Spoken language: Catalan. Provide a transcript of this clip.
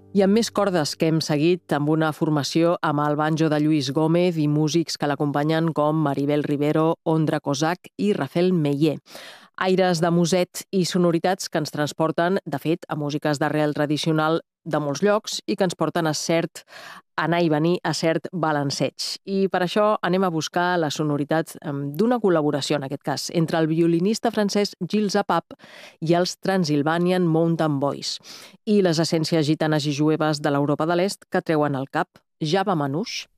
I amb més cordes que hem seguit amb una formació amb el banjo de Lluís Gómez i músics que l'acompanyen com Maribel Rivero, Ondra Kozak i Rafael Meller. Aires de muset i sonoritats que ens transporten, de fet, a músiques d'arrel tradicional de molts llocs i que ens porten a cert anar i venir, a cert balanceig. I per això anem a buscar la sonoritat d'una col·laboració, en aquest cas, entre el violinista francès Gilles Apap i els Transylvanian Mountain Boys i les essències gitanes i jueves de l'Europa de l'Est que treuen al cap Java Manouche.